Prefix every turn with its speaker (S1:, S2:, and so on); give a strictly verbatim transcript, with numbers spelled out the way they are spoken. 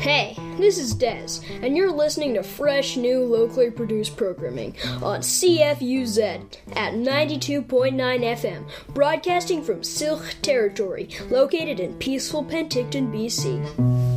S1: Hey, this is Dez, and you're listening to fresh, new, locally produced programming on C F U Z at ninety-two point nine F M, broadcasting from Syilx territory, located in peaceful Penticton, B C.